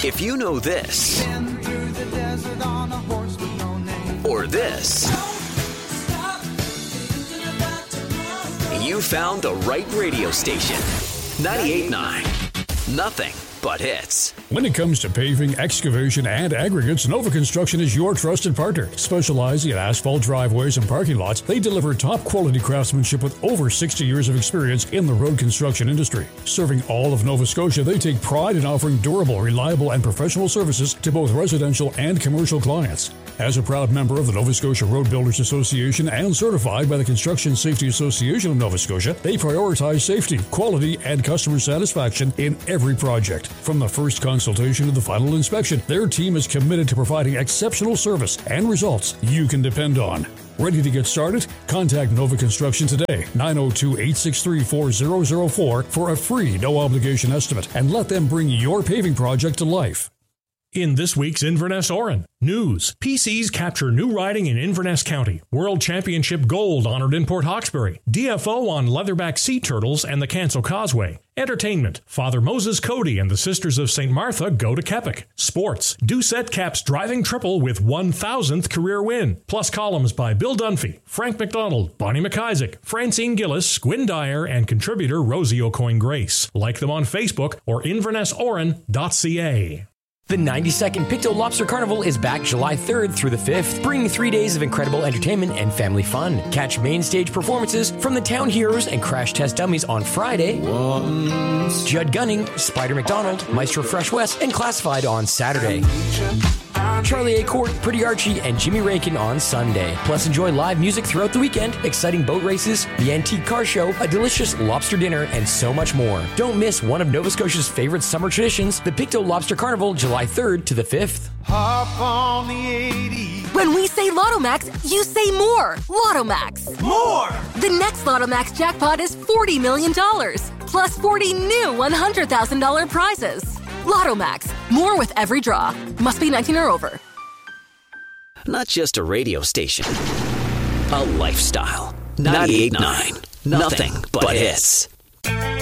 If you know this, or this, you found the right radio station. 98.9. Nothing but hits. When it comes to paving, excavation, and aggregates, Nova Construction is your trusted partner. Specializing in asphalt driveways and parking lots, they deliver top-quality craftsmanship with over 60 years of experience in the road construction industry. Serving all of Nova Scotia, they take pride in offering durable, reliable, and professional services to both residential and commercial clients. As a proud member of the Nova Scotia Road Builders Association and certified by the Construction Safety Association of Nova Scotia, they prioritize safety, quality, and customer satisfaction in every project. From the first consultation to the final inspection, their team is committed to providing exceptional service and results you can depend on. Ready to get started? Contact Nova Construction today, 902-863-4004 for a free no-obligation estimate, and let them bring your paving project to life. In this week's Inverness Oran news, PCs capture new riding in Inverness County. World Championship gold honored in Port Hawkesbury. DFO on leatherback sea turtles and the Cancel Causeway. Entertainment, Father Moses Cody and the Sisters of St. Martha go to Keppoch. Sports, Doucette caps driving triple with 1,000th career win. Plus columns by Bill Dunphy, Frank McDonald, Bonnie McIsaac, Francine Gillis, Gwyn Dyer, and contributor Rosie O'Coin-Grace. Like them on Facebook or inverness-oran.ca. The 92nd Pictou Lobster Carnival is back July 3rd through the 5th, bringing 3 days of incredible entertainment and family fun. Catch main stage performances from the Town Heroes and Crash Test Dummies on Friday. Judd Gunning, Spider McDonald, Maestro Fresh West, and Classified on Saturday. Charlie A. Court, Pretty Archie, and Jimmy Rankin on Sunday. Plus, enjoy live music throughout the weekend, exciting boat races, the antique car show, a delicious lobster dinner, and so much more. Don't miss one of Nova Scotia's favorite summer traditions, the Pictou Lobster Carnival, July 3rd to the 5th. Hop on the 80. When we say Lotto Max, you say more. Lotto Max. More! The next Lotto Max jackpot is $40 million, plus 40 new $100,000 prizes. Lotto Max. More with every draw. Must be 19 or over. Not just a radio station, a lifestyle. 98.9. Nothing but hits.